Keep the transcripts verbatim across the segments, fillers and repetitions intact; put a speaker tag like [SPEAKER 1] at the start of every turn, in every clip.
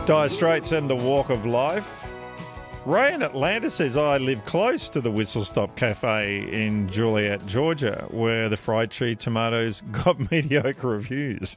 [SPEAKER 1] Dire Straits and the Walk of Life. Ray in Atlanta says, I live close to the Whistle Stop Cafe in Juliet, Georgia, where the fried tree tomatoes got mediocre reviews.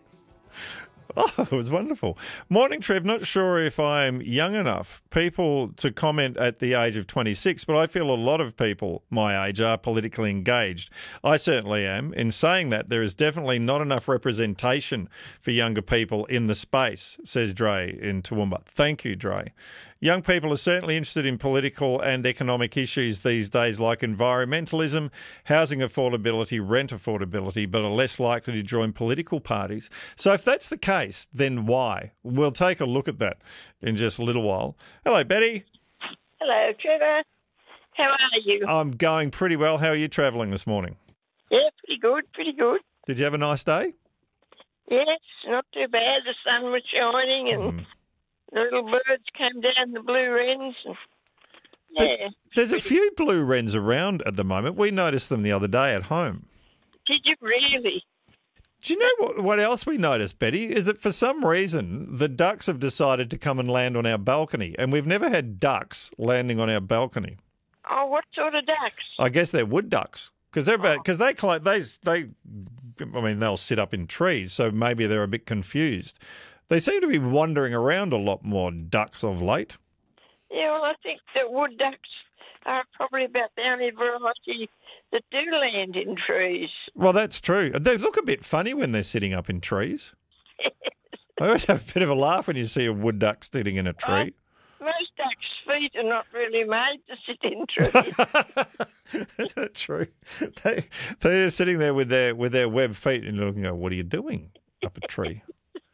[SPEAKER 1] Oh, it was wonderful. Morning, Trev. Not sure if I'm young enough people to comment at the age of twenty-six, but I feel a lot of people my age are politically engaged. I certainly am. In saying that, there is definitely not enough representation for younger people in the space, says Dre in Toowoomba. Thank you, Dre. Young people are certainly interested in political and economic issues these days, like environmentalism, housing affordability, rent affordability, but are less likely to join political parties. So if that's the case, then why? We'll take a look at that in just a little while. Hello, Betty.
[SPEAKER 2] Hello, Trevor. How are you?
[SPEAKER 1] I'm going pretty well. How are you travelling this morning?
[SPEAKER 2] Yeah, pretty good, pretty good.
[SPEAKER 1] Did you have a nice day?
[SPEAKER 2] Yes, not too bad. The sun was shining and
[SPEAKER 1] Mm.
[SPEAKER 2] the little birds came down, the blue wrens. And, yeah.
[SPEAKER 1] There's, there's a few blue wrens around at the moment. We noticed them the other day at home.
[SPEAKER 2] Did you really?
[SPEAKER 1] Do you know what, what else we noticed, Betty? Is that for some reason the ducks have decided to come and land on our balcony, and we've never had ducks landing on our balcony.
[SPEAKER 2] Oh, what sort of ducks?
[SPEAKER 1] I guess they're wood ducks because they're about because they cl- they they. I mean, they'll sit up in trees, so maybe they're a bit confused. They seem to be wandering around a lot more, ducks of late.
[SPEAKER 2] Yeah, well, I think that wood ducks are probably about the only variety that do land in trees.
[SPEAKER 1] Well, that's true. They look a bit funny when they're sitting up in trees. I always have a bit of a laugh when you see a wood duck sitting in a tree.
[SPEAKER 2] Oh, most ducks' feet are not really made to sit in trees.
[SPEAKER 1] Is that true? They, they're sitting there with their with their webbed feet and looking, oh, what are you doing up a tree?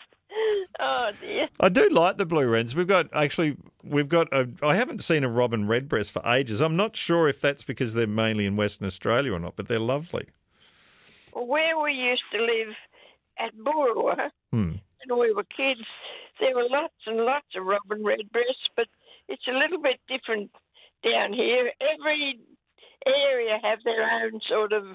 [SPEAKER 2] Oh, dear.
[SPEAKER 1] I do like the blue wrens. We've got, actually, we've got, a, I haven't seen a robin redbreast for ages. I'm not sure if that's because they're mainly in Western Australia or not, but they're lovely.
[SPEAKER 2] Well, where we used to live at Boorowa,
[SPEAKER 1] Hmm.
[SPEAKER 2] when we were kids, there were lots and lots of robin redbreasts, but it's a little bit different down here. Every area have their own sort of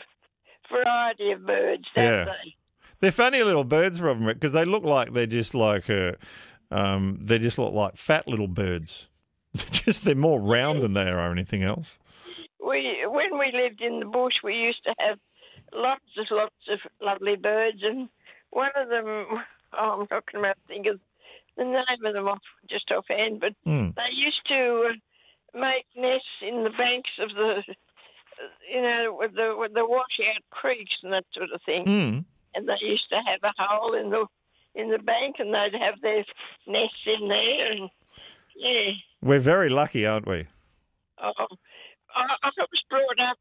[SPEAKER 2] variety of birds, don't
[SPEAKER 1] Yeah.
[SPEAKER 2] they?
[SPEAKER 1] They're funny little birds, Robin, because they look like they're just like a, um, they just look like fat little birds. Just they're more round than they are anything else.
[SPEAKER 2] We when we lived in the bush, we used to have lots and lots of lovely birds, and one of them, oh, I'm not going to think of the name of them off just offhand, but
[SPEAKER 1] Mm.
[SPEAKER 2] they used to uh, make nests in the banks of the, you know, with the with the washout creeks and that sort of thing.
[SPEAKER 1] Mm.
[SPEAKER 2] And they used to have a hole in the in the bank, and they'd have their nests in there, and yeah.
[SPEAKER 1] We're very lucky, aren't we?
[SPEAKER 2] Oh, I, I was brought up.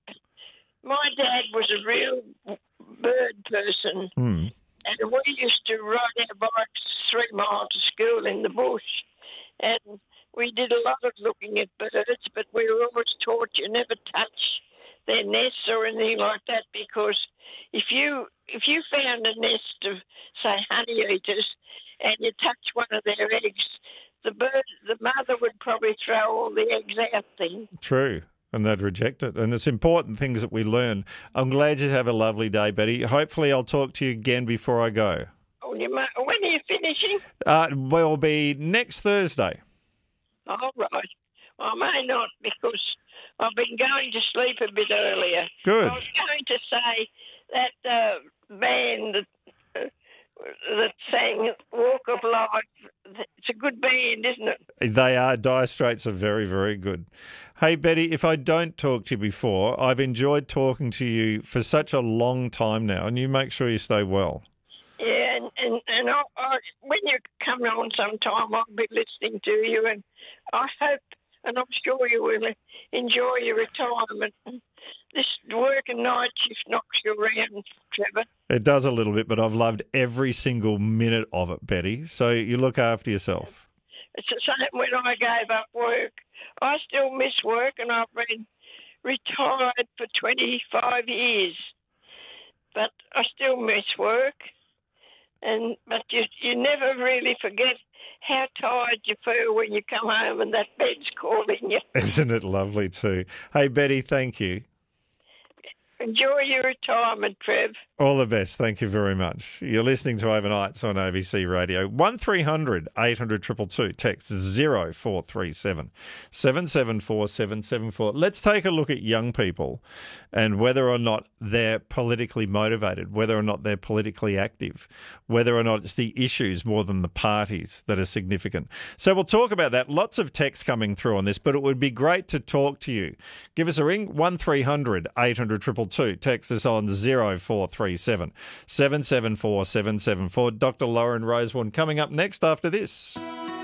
[SPEAKER 2] My dad was a real bird person,
[SPEAKER 1] Mm.
[SPEAKER 2] and we used to ride our bikes three miles to school in the bush, and we did a lot of looking at birds, but we were always taught you never touch their nests or anything like that, because if you if you found a nest of, say, honey eaters, and you touch one of their eggs, the bird, the mother would probably throw all the eggs out then.
[SPEAKER 1] True. And they'd reject it. And it's important things that we learn. I'm glad you have a lovely day, Betty. Hopefully I'll talk to you again before I go.
[SPEAKER 2] Oh, you might, when are you finishing?
[SPEAKER 1] Uh, will be next Thursday.
[SPEAKER 2] All right. Well, I may not, because I've been going to sleep a bit earlier.
[SPEAKER 1] Good.
[SPEAKER 2] I was going to say that uh, band that, uh, that sang Walk of Life, it's a good band, isn't it?
[SPEAKER 1] They are. Dire Straits are very, very good. Hey, Betty, if I don't talk to you before, I've enjoyed talking to you for such a long time now, and you make sure you stay well.
[SPEAKER 2] Yeah, and, and, and I, I, when you come on sometime, I'll be listening to you, and I hope, and I'm sure you will, enjoy your retirement. This working night shift knocks you around, Trevor.
[SPEAKER 1] It does a little bit, but I've loved every single minute of it, Betty. So you look after yourself.
[SPEAKER 2] It's the same when I gave up work. I still miss work, and I've been retired for twenty-five years. But I still miss work. And But you, you never really forget how tired you feel when you come home and that bed's calling you.
[SPEAKER 1] Isn't it lovely too? Hey, Betty, thank you.
[SPEAKER 2] Enjoy your retirement, Trev.
[SPEAKER 1] All the best. Thank you very much. You're listening to Overnights on A B C Radio. one three hundred eight hundred two two two. Text zero four three seven seven seven four seven seven four. Let's take a look at young people and whether or not they're politically motivated, whether or not they're politically active, whether or not it's the issues more than the parties that are significant. So we'll talk about that. Lots of texts coming through on this, but it would be great to talk to you. Give us a ring, one three hundred eight hundred two two two. Text us on zero four three seven seven seven four seven seven four. Doctor Lauren Rosewarne coming up next after this.